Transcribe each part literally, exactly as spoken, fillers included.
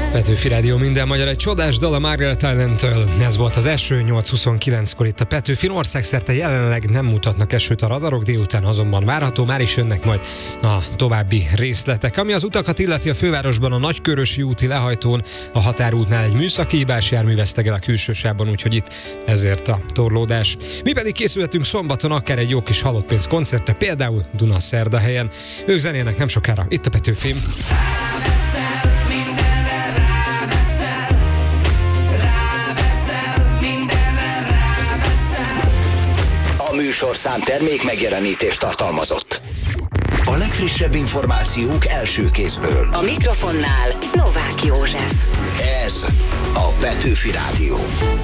Petőfi Rádió, minden magyar, egy csodás dal a Margaret Island-től. Ez volt az eső, nyolc huszonkilenckor itt a Petőfin. Országszerte jelenleg nem mutatnak esőt a radarok, délután azonban várható, már is jönnek majd a további részletek. Ami az utakat illeti, a fővárosban a Nagykörösi úti lehajtón a határútnál egy műszaki hibás jármű vesztegel a külsősávban, úgyhogy itt ezért a torlódás. Mi pedig készülhetünk szombaton akár egy jó kis halottpénz koncertre, például Dunaszerdahelyen. Ők zenélnek nem sokára itt a Petőfin. A műsorszám termék megjelenítést tartalmazott. A legfrissebb információk első kézből. A mikrofonnál Novák József. Ez a Petőfi Rádió.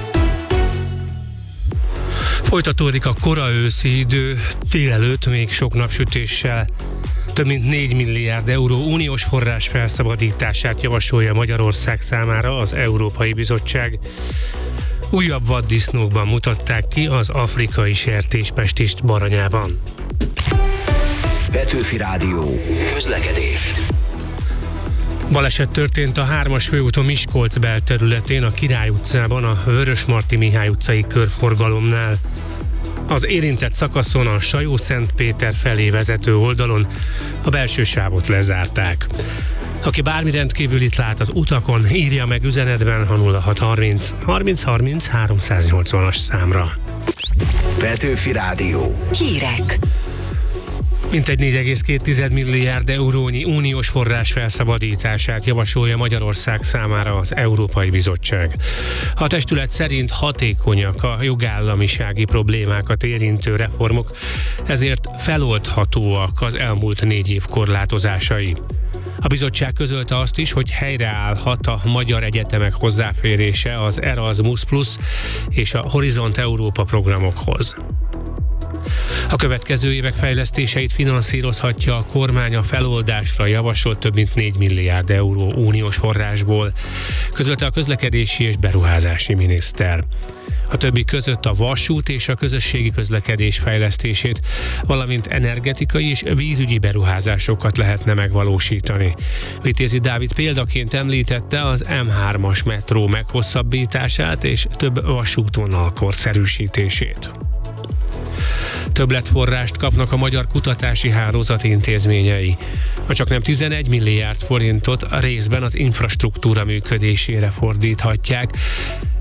Folytatódik a kora őszi idő, délelőtt még sok napsütéssel. Több mint négy milliárd euró uniós forrás felszabadítását javasolja Magyarország számára az Európai Bizottság. Újabb vaddisznókban mutatták ki az afrikai sertéspestist Baranyában. Petőfi Rádió. Közlekedés. Baleset történt a hármas főúton Miskolc belterületén, a Király utcában, a Vörösmarty Mihály utcai körforgalomnál. Az érintett szakaszon a Sajó-Szentpéter felé vezető oldalon a belső sávot lezárták. Aki bármi rendkívülit lát az utakon, írja meg üzenetben a nulla hat harminc harminc harminc háromszáznyolcvanas számra. Petőfi Rádió. Hírek. Mintegy négy egész két milliárd eurónyi uniós forrás felszabadítását javasolja Magyarország számára az Európai Bizottság. A testület szerint hatékonyak a jogállamisági problémákat érintő reformok, ezért feloldhatóak az elmúlt négy év korlátozásai. A bizottság közölte azt is, hogy helyreállhat a magyar egyetemek hozzáférése az Erasmus Plus és a Horizont Európa programokhoz. A következő évek fejlesztéseit finanszírozhatja a kormány a feloldásra javasolt több mint négy milliárd euró uniós forrásból, közölte a közlekedési és beruházási miniszter. A többi között a vasút és a közösségi közlekedés fejlesztését, valamint energetikai és vízügyi beruházásokat lehetne megvalósítani. Vitézi Dávid példaként említette az M hármas metró meghosszabbítását és több vasútvonal korszerűsítését. Többletforrást kapnak a Magyar Kutatási Hálózat intézményei. A csaknem tizenegy milliárd forintot a részben az infrastruktúra működésére fordíthatják,